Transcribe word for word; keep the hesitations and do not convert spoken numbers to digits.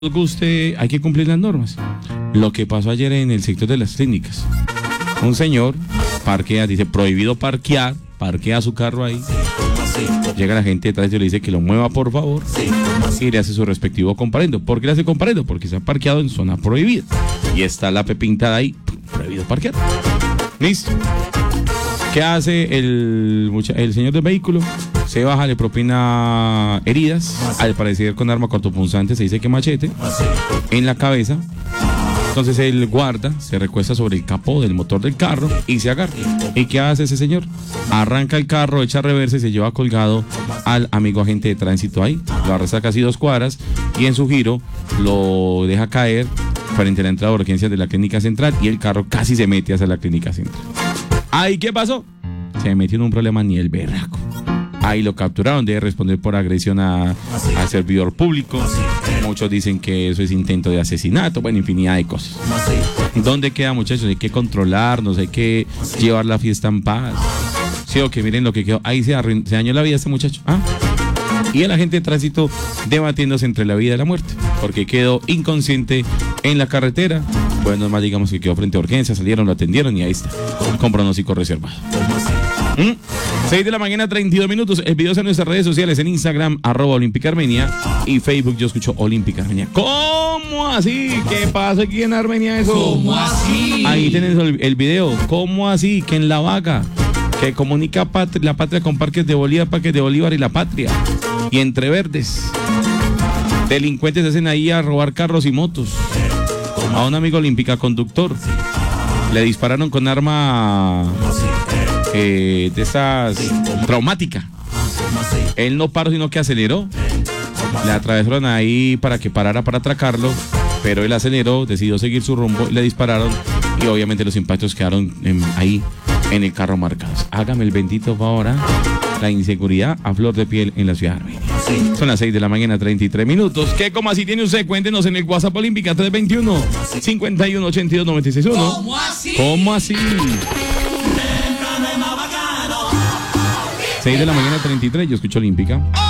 nos guste, hay que cumplir las normas. Lo que pasó ayer en el sector de las clínicas. Un señor parquea, dice prohibido parquear, parquea su carro ahí. Llega la gente detrás y le dice que lo mueva por favor y le hace su respectivo comparendo. ¿Por qué le hace comparendo? Porque se ha parqueado en zona prohibida y está la P pintada ahí, prohibido parquear. Listo. ¿Qué hace el, el señor del vehículo? Se baja, le propina heridas, al parecer con arma cortopunzante, se dice que machete, en la cabeza. Entonces el guarda se recuesta sobre el capó del motor del carro y se agarra. ¿Y qué hace ese señor? Arranca el carro, echa reversa y se lleva colgado al amigo agente de tránsito ahí. Lo arrastra casi dos cuadras y en su giro lo deja caer frente a la entrada de urgencias de la clínica central y el carro casi se mete hacia la clínica central. ¿Ahí qué pasó? Se metió en un problema ni el berraco. Ahí lo capturaron, debe responder por agresión a, a servidor público. Muchos dicen que eso es intento de asesinato, bueno, infinidad de cosas. ¿Dónde queda, muchachos? Hay que controlarnos, hay que llevar la fiesta en paz. Sí, o que miren lo que quedó. Ahí se, arruin, se dañó la vida este muchacho. ¿Ah? Y el agente de tránsito debatiéndose entre la vida y la muerte, porque quedó inconsciente en la carretera. Bueno, más digamos que quedó frente a urgencias, salieron, lo atendieron y ahí está, con pronóstico reservado. ¿Mm? seis de la mañana, treinta y dos minutos. El video es en nuestras redes sociales, en Instagram, arroba Olímpica Armenia, y Facebook, yo escucho Olímpica Armenia. ¿Cómo así? ¿Qué pasa aquí en Armenia eso? ¿Cómo así? Ahí tenés el, el video. ¿Cómo así? Que en La Vaca, que comunica patria, la patria con Parques de Bolívar, Parques de Bolívar y La Patria. Y entre verdes, delincuentes se hacen ahí a robar carros y motos. A un amigo olímpica conductor le dispararon con arma eh, de esas traumática. Él no paró, sino que aceleró. Le atravesaron ahí para que parara para atracarlo, pero él aceleró, decidió seguir su rumbo, le dispararon y obviamente los impactos quedaron en, ahí en el carro marcados. Hágame el bendito favor, ¿eh? La inseguridad a flor de piel en la ciudad de Armenia. Sí. Son las seis de la mañana, treinta y tres minutos. ¿Qué como así tiene usted? Cuéntenos en el WhatsApp Olímpica tres veintiuno, cincuenta y uno, ochenta y dos, noventa y seis uno. ¿Cómo así? ¿Cómo así? seis de la mañana, treinta y tres, yo escucho Olímpica.